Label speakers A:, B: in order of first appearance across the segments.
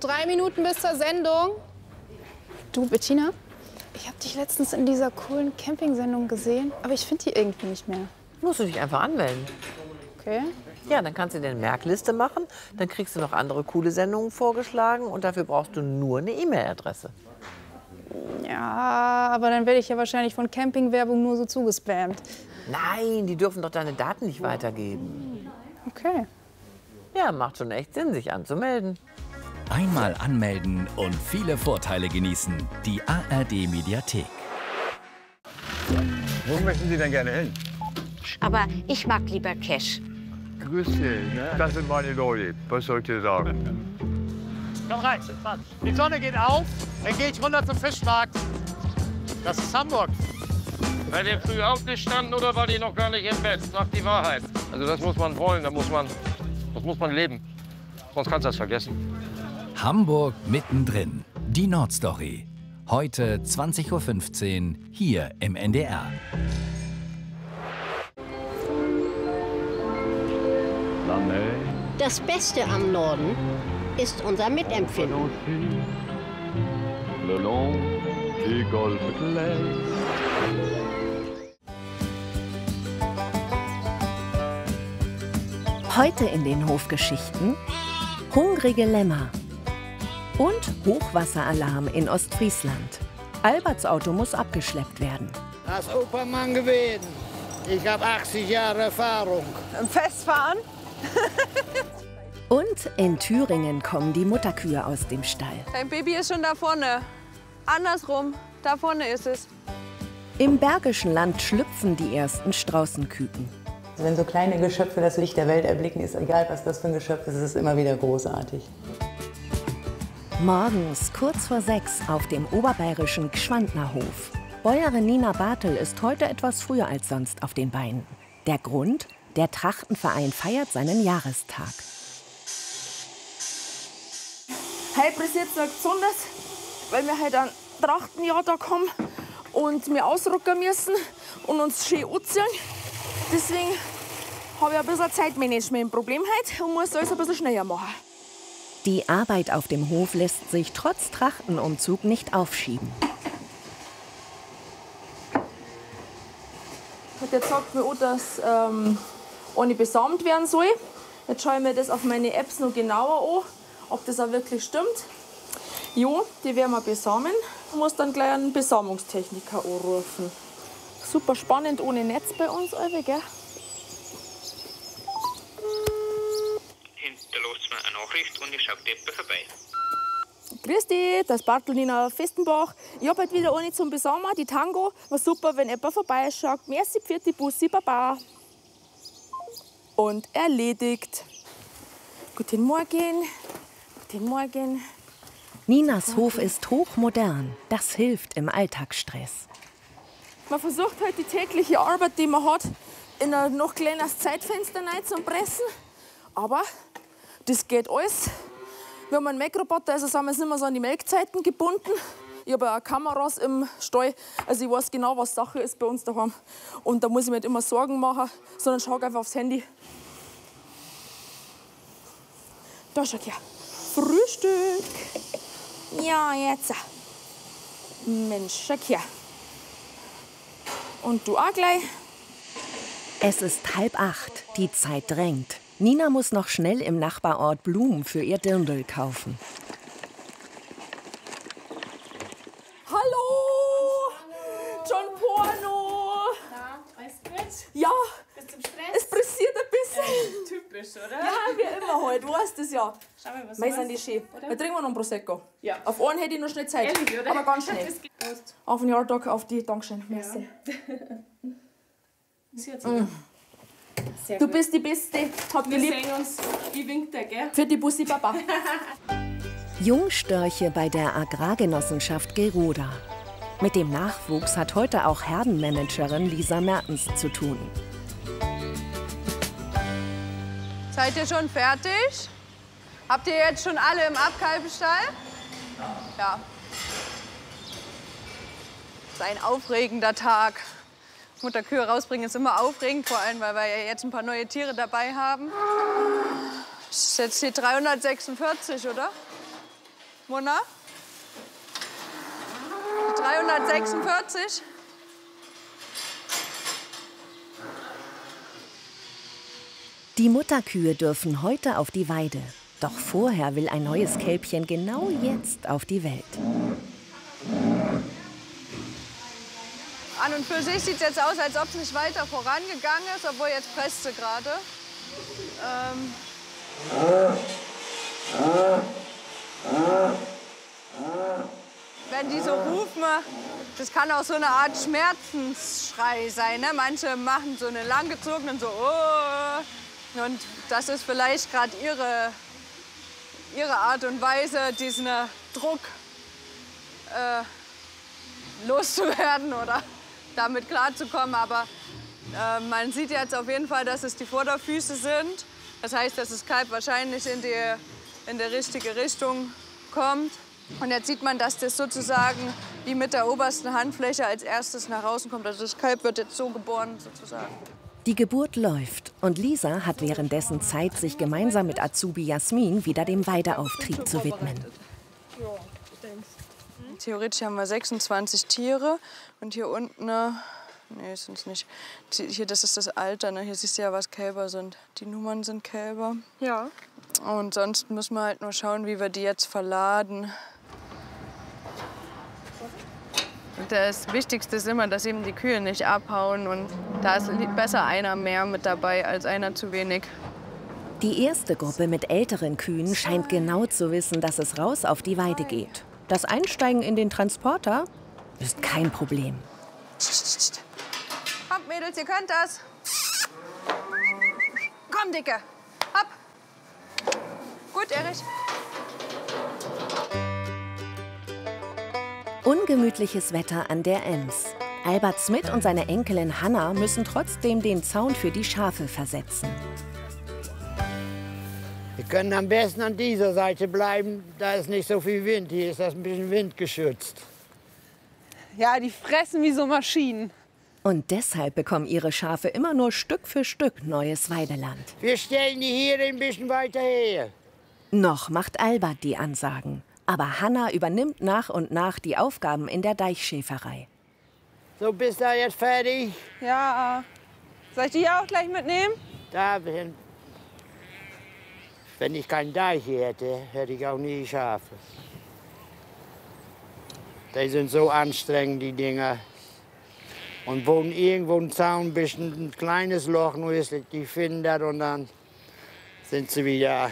A: 3 Minuten bis zur Sendung. Du, Bettina, ich habe dich letztens in dieser coolen Camping-Sendung gesehen, aber ich finde die irgendwie nicht mehr.
B: Musst du dich einfach anmelden.
A: Okay.
B: Ja, dann kannst du dir eine Merkliste machen, dann kriegst du noch andere coole Sendungen vorgeschlagen und dafür brauchst du nur eine E-Mail-Adresse.
A: Ja, aber dann werde ich ja wahrscheinlich von Campingwerbung nur so zugespammt.
B: Nein, die dürfen doch deine Daten nicht weitergeben.
A: Okay.
B: Ja, macht schon echt Sinn, sich anzumelden.
C: Einmal anmelden und viele Vorteile genießen. Die ARD-Mediathek.
D: Wo möchten Sie denn gerne hin?
E: Aber ich mag lieber Cash.
D: Grüß Sie, ne? Das sind meine Leute. Was soll ich dir sagen?
F: Komm rein, die Sonne geht auf, dann gehe ich runter zum Fischmarkt. Das ist Hamburg.
G: Seid ihr früh aufgestanden oder war ihr noch gar nicht im Bett? Sagt die Wahrheit. Also das muss man wollen, das muss man leben. Sonst kannst du das vergessen.
C: Hamburg mittendrin. Die Nordstory. Heute 20:15 Uhr hier im NDR.
E: Das Beste am Norden ist unser Mitempfinden.
H: Heute in den Hofgeschichten: hungrige Lämmer und Hochwasseralarm in Ostfriesland. Alberts Auto muss abgeschleppt werden.
I: Als Opermann gewesen. Ich habe 80 Jahre Erfahrung.
J: Im Festfahren?
H: Und in Thüringen kommen die Mutterkühe aus dem Stall.
J: Dein Baby ist schon da vorne. Andersrum, da vorne ist es.
H: Im Bergischen Land schlüpfen die ersten Straußenküken.
K: Also wenn so kleine Geschöpfe das Licht der Welt erblicken, ist egal, was das für ein Geschöpf ist, es ist immer wieder großartig.
H: Morgens kurz vor 6 auf dem oberbayerischen Gschwandner Hof. Bäuerin Nina Bartel ist heute etwas früher als sonst auf den Beinen. Der Grund? Der Trachtenverein feiert seinen Jahrestag.
L: Heute passiert es besonders, weil wir heute ein Trachtenjahr da kommen und wir ausrücken müssen und uns schön anziehen. Deswegen habe ich ein bisschen ein Zeitmanagement-Problem heute und muss alles ein bisschen schneller machen.
H: Die Arbeit auf dem Hof lässt sich trotz Trachtenumzug nicht aufschieben.
L: Jetzt sagt mir auch, dass eine besamt werden soll. Jetzt schaue ich mir das auf meine Apps noch genauer an, ob das auch wirklich stimmt. Ja, die werden wir besamen. Ich muss dann gleich einen Besamungstechniker anrufen. Super spannend ohne Netz bei uns, gell?
M: Hinterlasst mir eine Nachricht und ich schaue dort vorbei.
L: Grüß dich, das ist Bartel Nina Festenbach. Ich habe heute wieder eine zum Besamen, die Tango. War super, wenn jemand vorbeischaut. Merci, pfiat die Bussi, Baba. Und erledigt. Guten Morgen. Guten Morgen.
H: Ninas Hof ist hochmodern. Das hilft im Alltagsstress.
L: Man versucht halt die tägliche Arbeit, die man hat, in ein noch kleines Zeitfenster reinzupressen. Aber das geht alles. Wir haben einen Melkroboter, also sind wir nicht mehr so an die Melkzeiten gebunden. Ich habe auch Kameras im Stall, also ich weiß genau, was Sache ist bei uns daheim. Und da muss ich mir nicht immer Sorgen machen, sondern schaue einfach aufs Handy. Da, schau her. Frühstück. Ja, jetzt. Mensch, schau her. Und du auch gleich.
H: Es ist 7:30. Die Zeit drängt. Nina muss noch schnell im Nachbarort Blumen für ihr Dirndl kaufen.
L: Hallo! John Porno!
N: Na, alles gut?
L: Ja!
N: Bist du im Stress?
L: Es pressiert ein bisschen.
N: Typisch, oder?
L: Ja, wie immer halt, du weißt das ja.
N: Schau mal, was
L: Mei
N: du
L: sind die
N: hast,
L: schön.
N: oder?
L: Wir trinken noch einen Prosecco.
N: Ja.
L: Auf einen hätte ich noch schnell Zeit.
N: Ehrlich, oder?
L: Aber ganz schnell.
N: Prost.
L: Auf den Jahrtag, auf die Dankeschön. Merci.
N: Sie hat sich Sehr
L: Du
N: gut.
L: bist die Beste. Hab
N: Wir
L: dich lieb.
N: sehen uns. Ich wink dir, gell?
L: Für die Bussi Papa.
H: Jungstörche bei der Agrargenossenschaft Geroda. Mit dem Nachwuchs hat heute auch Herdenmanagerin Lisa Mertens zu tun.
J: Seid ihr schon fertig? Habt ihr jetzt schon alle im Abkalbestall? Ja. Das ist ein aufregender Tag. Mutterkühe rausbringen ist immer aufregend, vor allem, weil wir ja jetzt ein paar neue Tiere dabei haben. Das ist jetzt hier 346, oder? Mona? 346.
H: Die Mutterkühe dürfen heute auf die Weide. Doch vorher will ein neues Kälbchen genau jetzt auf die Welt.
J: An und für sich sieht es jetzt aus, als ob es nicht weiter vorangegangen ist, obwohl jetzt presst sie gerade. Wenn die so rufen, das kann auch so eine Art Schmerzensschrei sein. Ne? Manche machen so einen langgezogenen so oh. Und das ist vielleicht gerade ihre Art und Weise, diesen Druck loszuwerden oder damit klarzukommen. Aber man sieht jetzt auf jeden Fall, dass es die Vorderfüße sind. Das heißt, dass das Kalb wahrscheinlich in die richtige Richtung kommt. Und jetzt sieht man, dass das sozusagen wie mit der obersten Handfläche als erstes nach außen kommt. Also das Kalb wird jetzt so geboren sozusagen.
H: Die Geburt läuft und Lisa hat währenddessen Zeit, sich gemeinsam mit Azubi Jasmin wieder dem Weideauftrieb zu widmen.
J: Theoretisch haben wir 26 Tiere und hier unten, nee, sind es nicht. Hier, das ist das Alter, ne? Hier siehst du ja, was Kälber sind. Die Nummern sind Kälber. Ja. Und sonst müssen wir halt nur schauen, wie wir die jetzt verladen. Und das Wichtigste ist immer, dass eben die Kühe nicht abhauen. Und da ist besser einer mehr mit dabei als einer zu wenig.
H: Die erste Gruppe mit älteren Kühen scheint genau zu wissen, dass es raus auf die Weide geht. Das Einsteigen in den Transporter ist kein Problem.
J: Kommt, Mädels, ihr könnt das. Komm, Dicke. Hopp. Gut, Erich.
H: Ungemütliches Wetter an der Ems. Albert Smith und seine Enkelin Hannah müssen trotzdem den Zaun für die Schafe versetzen.
I: Wir können am besten an dieser Seite bleiben, da ist nicht so viel Wind. Hier ist das ein bisschen windgeschützt.
A: Ja, die fressen wie so Maschinen.
H: Und deshalb bekommen ihre Schafe immer nur Stück für Stück neues Weideland.
I: Wir stellen die hier ein bisschen weiter her.
H: Noch macht Albert die Ansagen. Aber Hannah übernimmt nach und nach die Aufgaben in der Deichschäferei.
I: So, bist du jetzt fertig?
A: Ja. Soll ich die auch gleich mitnehmen?
I: Da bin. Wenn ich keinen Deich hier hätte, hätte ich auch nie Schafe. Die sind so anstrengend, die Dinger. Und wo irgendwo ein Zaun ein bisschen ein kleines Loch nur ist, die finden das und dann sind sie wieder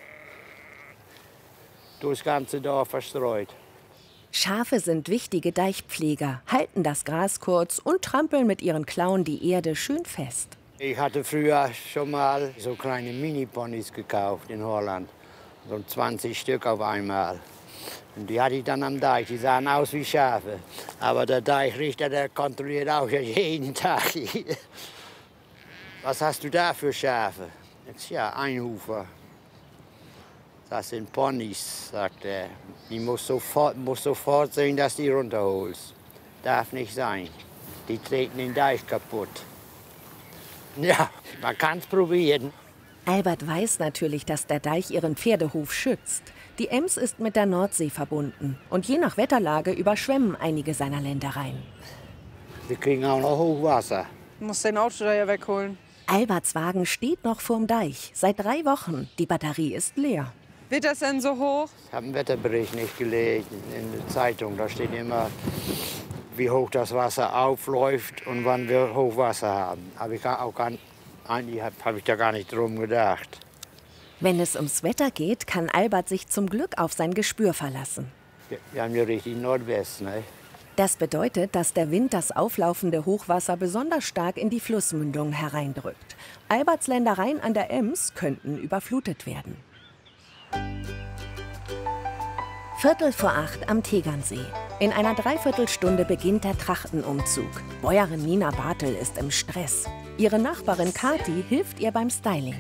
I: durchs ganze Dorf verstreut.
H: Schafe sind wichtige Deichpfleger, halten das Gras kurz und trampeln mit ihren Klauen die Erde schön fest.
I: Ich hatte früher schon mal so kleine Mini-Ponys gekauft in Holland. So 20 Stück auf einmal. Und die hatte ich dann am Deich. Die sahen aus wie Schafe. Aber der Deichrichter, der kontrolliert auch jeden Tag. Was hast du da für Schafe? Jetzt, ja, Einhufer. Das sind Ponys, sagt er. Die musst sofort sehen, dass die runterholst. Darf nicht sein. Die treten den Deich kaputt. Ja, man kann es probieren.
H: Albert weiß natürlich, dass der Deich ihren Pferdehof schützt. Die Ems ist mit der Nordsee verbunden. Und je nach Wetterlage überschwemmen einige seiner Ländereien.
I: Wir kriegen auch noch Hochwasser.
A: Du musst den Auto da ja wegholen.
H: Alberts Wagen steht noch vorm Deich. Seit 3 Wochen. Die Batterie ist leer.
A: Wird das denn so hoch?
I: Ich habe einen Wetterbericht nicht gelesen in der Zeitung. Da steht immer, wie hoch das Wasser aufläuft und wann wir Hochwasser haben. Eigentlich habe ich da gar nicht drum gedacht.
H: Wenn es ums Wetter geht, kann Albert sich zum Glück auf sein Gespür verlassen.
I: Wir haben ja richtig Nordwest, ne?
H: Das bedeutet, dass der Wind das auflaufende Hochwasser besonders stark in die Flussmündung hereindrückt. Alberts Ländereien an der Ems könnten überflutet werden. 7:45 am Tegernsee. In einer Dreiviertelstunde beginnt der Trachtenumzug. Bäuerin Nina Bartel ist im Stress. Ihre Nachbarin Kathi hilft ihr beim Styling.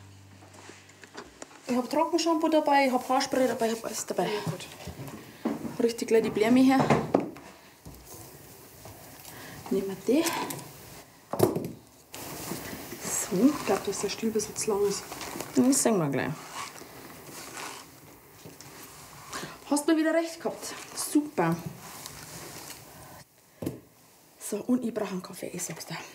L: Ich habe Trockenshampoo dabei, ich habe Haarspray dabei, ich habe alles dabei. Ja, gut. Richtig gleich die Bläme her. Nehmen wir die. So, ich glaube, dass der Stiel bis jetzt lang ist. Das sehen wir gleich. Hast du wieder recht gehabt. Super. So, und ich brauche einen Kaffee, ich sag's dir.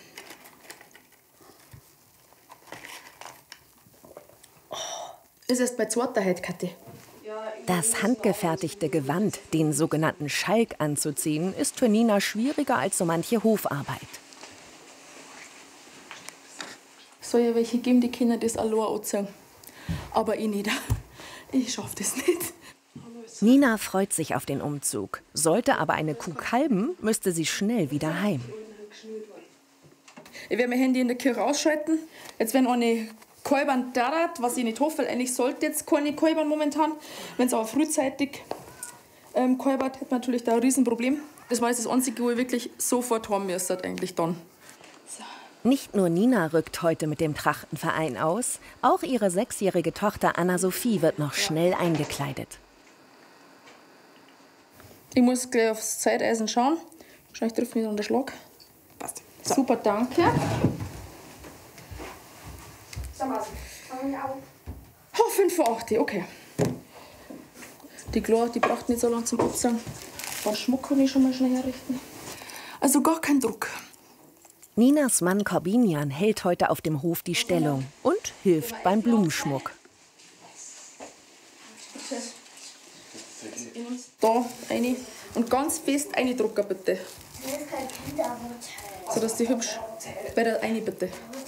L: Oh, ist erst bei zweiter heute, Kathi.
H: Das handgefertigte Gewand, den sogenannten Schalk, anzuziehen, ist für Nina schwieriger als so manche Hofarbeit.
L: Soll ja welche geben, die Kinder das allein anziehen. Aber ich nicht. Ich schaff das nicht.
H: Nina freut sich auf den Umzug. Sollte aber eine Kuh kalben, müsste sie schnell wieder heim.
L: Ich werde mein Handy in der Kirche ausschalten. Jetzt werden eine Kälbern darat, was ich nicht hoffe, weil eigentlich sollte jetzt keine Kälbern momentan. Wenn es aber frühzeitig kälbert, hat man natürlich da ein Riesenproblem. Das war jetzt das Einzige, wo ich wirklich sofort haben müsste, eigentlich dann.
H: Nicht nur Nina rückt heute mit dem Trachtenverein aus, auch ihre 6-jährige Tochter Anna-Sophie wird noch schnell eingekleidet.
L: Ich muss gleich aufs Zeiteisen schauen. Wahrscheinlich trifft mich dann der Schlag. Passt. So. Super, danke. Oh, 5 vor 8, okay. Die Klar, die braucht nicht so lange zum Absagen. Den Schmuck kann ich schon mal schnell herrichten. Also gar kein Druck.
H: Ninas Mann Corbinian hält heute auf dem Hof die Stellung und hilft beim Blumenschmuck.
L: Da rein und ganz fest reindrücken, bitte. So dass die hübsch bei der rein, bitte.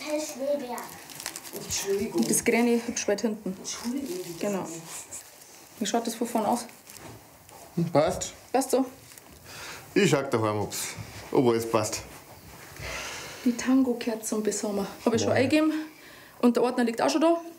L: Und das Grüne hübsch weit hinten. Genau. Wie schaut das von vorne aus?
O: Passt.
L: Passt so?
O: Ich schau daheim, ob's alles passt.
L: Die Tango-Kerzen bis Sommer. Habe ich schon eingegeben. Und der Ordner liegt auch schon da.